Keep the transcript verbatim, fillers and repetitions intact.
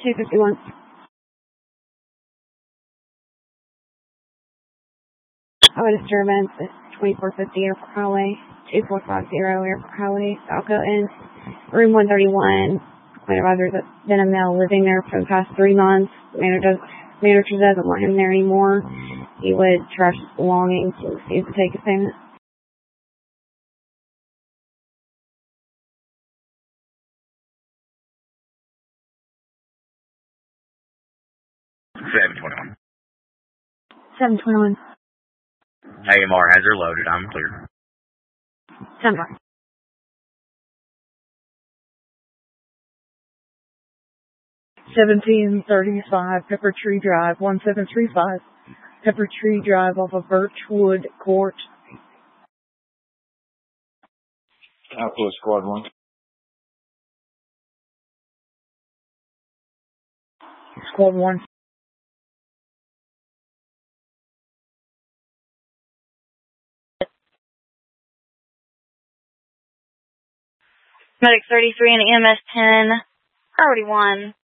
two fifty-one. Highway disturbance at twenty-four fifty Airport Highway, two four five zero Airport Highway, Falco Inn, room one thirty-one. My advisor has been a male living there for the past three months. Manager, manager doesn't want him there anymore. He would trash his belongings and refuse to take his payment. seven twenty-one. seven twenty-one. A M R has her loaded. I'm clear. ten four. seventeen thirty-five Pepper Tree Drive, one seven three five Pepper Tree Drive off of Birchwood Court. Alpha Squad one. Squad one. Medic thirty-three and E M S ten, priority one.